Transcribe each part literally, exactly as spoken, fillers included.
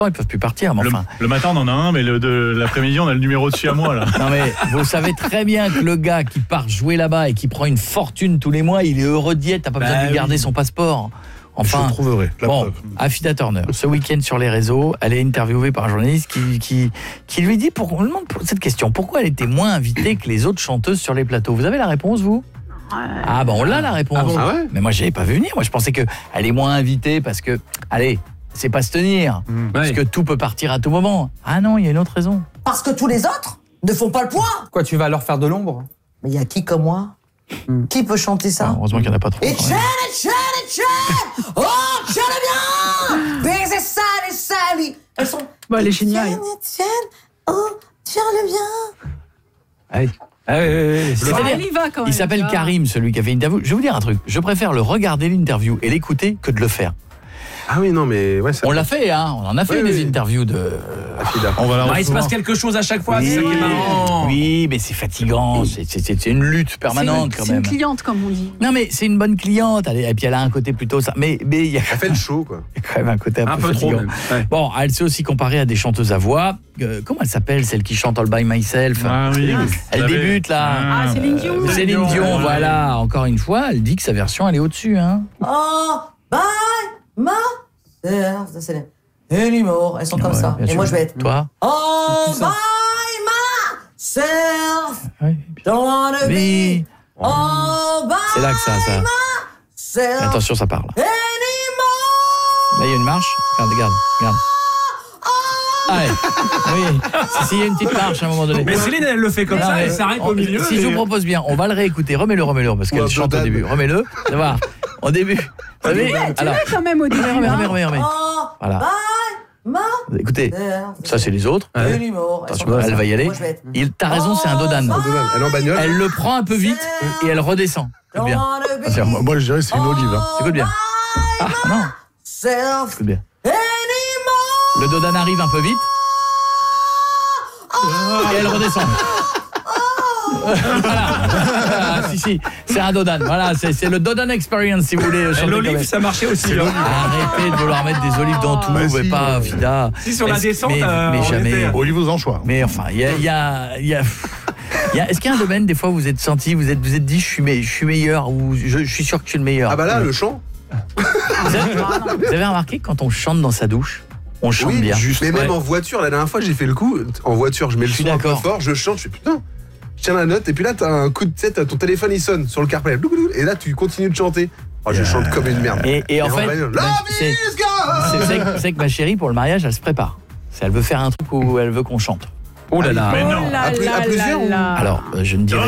ils peuvent plus partir. Mais le, enfin... le matin, on en a un, mais le, de l'après-midi, on a le numéro dessus à moi, là. Non, mais vous savez très bien que le gars qui part jouer là-bas et qui prend une fortune tous les mois, il est heureux d'y être, t'as pas bah besoin de lui garder oui. son passeport. Enfin, je trouverai la bon, preuve. Affida Turner, ce week-end sur les réseaux, elle est interviewée par un journaliste qui, qui, qui lui dit, pour, on lui demande cette question, pourquoi elle était moins invitée que les autres chanteuses sur les plateaux. Vous avez la réponse, vous ? Ah ben on l'a la réponse. Ah bon, ah ouais mais moi j'avais pas vu venir. Moi je pensais que elle est moins invitée parce que allez, c'est pas se tenir mmh. parce ouais. que tout peut partir à tout moment. Ah non, il y a une autre raison. Parce que tous les autres ne font pas le poids. Quoi, tu vas leur faire de l'ombre? Mais il y a qui comme moi mmh. qui peut chanter ça? Ah, heureusement qu'il y en a pas trop. Et tchène, tchène, tchène. Oh, tchène bien. Baiser sale et sali. Elles sont bah elle est géniale. Tiens, tiens. Oh, tiens-le bien. Allez. Ah oui, oui, oui. Ah, il, y va quand même, il s'appelle Karim, celui qui a fait l'interview. Je vais vous dire un truc, je préfère le regarder l'interview et l'écouter que de le faire. Ah oui, non, mais... Ouais, ça on l'a fait, hein, on en a fait oui, des oui. interviews de... Euh, on va bah, il se passe quelque chose à chaque fois, oui, c'est ça qui est marrant. Oui, mais c'est fatigant, c'est, c'est, c'est une lutte permanente c'est, quand c'est même. C'est une cliente, comme on dit. Non, mais c'est une bonne cliente, elle est, et puis elle a un côté plutôt... Ça, mais, mais il y a elle fait le show, quoi. Il y a quand même un côté un, un peu, peu fatigant. Trop, même. Ouais. Bon, elle s'est aussi comparée à des chanteuses à voix. Euh, comment elle s'appelle, celle qui chante All By Myself? Ah oui. Elle débute, là. Ah, Céline Dion. Euh, Céline Dion, ouais. Voilà. Encore une fois, elle dit que sa version, elle est au-dessus, hein. Oh, bye, ma... C'est anymore, elles sont non, comme ouais, ça. Et sûr. Moi je vais être toi. Oh by myself. Oui. Don't wanna be. Oh by c'est là que ça ça. Myself. Attention, ça parle. Anymore. Là il y a une marche. Regarde, regarde, regarde. Ah ouais. Oui, si, si, il y a une petite marche à un moment donné. Mais Céline, elle le fait comme non, ça, elle s'arrête au milieu. Si et... je vous propose bien, on va le réécouter. Remets-le, remets-le, parce qu'elle ouais, chante au début. Remets-le, ça va. Au début. Vous savez, tu l'as quand même au début. Remets, remets, remets, remets. Oh, voilà. Bye, ma... Écoutez, ça c'est les autres. Ouais. Attention, elle va y aller. Il, t'as raison, c'est un dodan. Oh, elle est en bagnole. Elle le prend un peu vite et elle redescend. Écoute bien. Ah, moi, moi, je dirais c'est une olive. Hein. Écoute bien. Ah non. Écoute bien. Le dodan arrive un peu vite. Et elle redescend. Voilà. Ah, si, si, c'est un dodan. Voilà, c'est, c'est le dodan experience, si vous voulez. L'olive, ça marchait aussi. Hein. Arrêtez de vouloir mettre des olives dans tout, bah, mais si, pas euh, Fida. Si, sur la descente, mais, euh, mais jamais. Olive aux anchois. Mais enfin, il y a... Y a, y a Il y a, est-ce qu'il y a un domaine, des fois, vous êtes senti, vous êtes, vous êtes dit, je suis, me, je suis meilleur, ou je, je suis sûr que je suis le meilleur? Ah bah là, le chant. Vous avez, vous avez remarqué que quand on chante dans sa douche, on chante oui, bien. Juste, mais ouais. Même en voiture, la dernière fois, j'ai fait le coup. En voiture, je mets le son un peu fort, je chante, je fais putain, je tiens la note, et puis là, t'as un coup de tête, ton téléphone il sonne sur le CarPlay, et là, tu continues de chanter. Oh, je yeah. chante comme une merde. Et, et, et en fait, bah, c'est, c'est, c'est, c'est que ma chérie, pour le mariage, elle se prépare. C'est, elle veut faire un truc où elle veut qu'on chante. Oh là là. Mais non. Oh là à, plus, à plusieurs là là. Alors, euh, je ne dirais...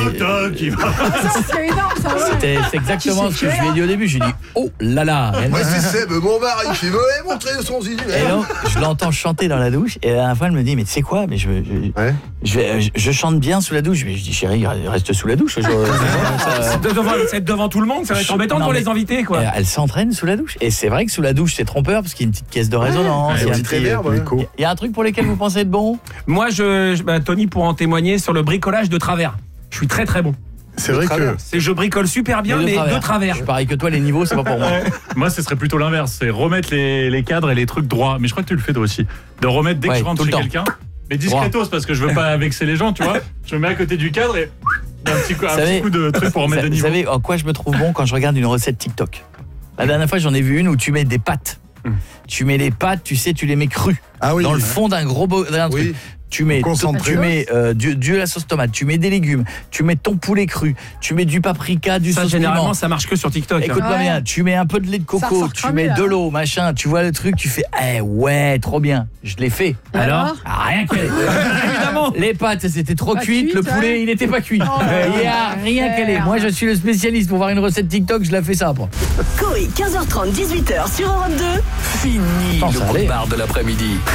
C'est énorme, ça va. C'était c'est exactement ce que je lui ai dit au début. Je lui ai dit, oh là là. Moi, c'est Seb, mon mari, qui veut montrer son zizi. Et donc, je l'entends chanter dans la douche. Et à la dernière fois, elle me dit, mais tu sais quoi, mais je, je, ouais. je, je, je chante bien sous la douche. Mais je dis, chérie, reste sous la douche. Je, ça, c'est, devant, c'est devant tout le monde, ça va être embêtant non, pour les invités, quoi. Elle s'entraîne sous la douche. Et c'est vrai que sous la douche, c'est trompeur parce qu'il y a une petite caisse de résonance. Il y a un petit réverb, ouais. Il y a un truc pour lequel vous pensez être bon? Moi, je, bah, Tony, pour en témoigner sur le bricolage de travers. Je suis très très bon. C'est vrai que c'est, je bricole super bien, mais, mais travers. de travers. Je suis pareil que toi, les niveaux, c'est pas pour moi. Moi, ce serait plutôt l'inverse. C'est remettre les, les cadres et les trucs droits. Mais je crois que tu le fais toi aussi. De remettre dès ouais, que je rentre chez quelqu'un. Mais discretos, parce que je veux pas vexer les gens, tu vois. Je me mets à côté du cadre et un petit coup, un savez, petit coup de truc pour remettre ça, de niveau. Vous savez en quoi je me trouve bon quand je regarde une recette TikTok? La dernière fois, j'en ai vu une où tu mets des pâtes. Hum. Tu mets les pâtes, tu sais, tu les mets crues. Ah oui, dans oui. le fond d'un gros bo- d'un truc. Oui. Tu mets, tu mets euh, du, du la sauce tomate, tu mets des légumes, tu mets ton poulet cru, tu mets du paprika, du ça, sauce généralement, piment. Ça marche que sur TikTok. Écoute-moi hein. bien, tu mets un peu de lait de coco, tu mets de l'eau, machin, tu vois le truc, tu fais eh ouais, trop bien. Je l'ai fait. Alors ah, rien qu'elle. Évidemment. Les pâtes, c'était trop cuit, le poulet, ouais. il n'était pas cuit. Oh, il n'y a rien qu'elle est. Moi, je suis le spécialiste pour voir une recette TikTok, je la fais ça après. Coé, quinze heures trente, dix-huit heures sur Europe deux. Fini le boulevard de l'après-midi.